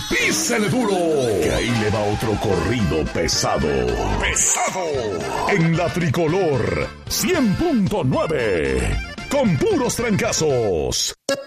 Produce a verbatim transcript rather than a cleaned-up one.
Písele duro, que ahí le va otro corrido pesado. Pesado. En la Tricolor cien punto nueve. Con puros trancazos.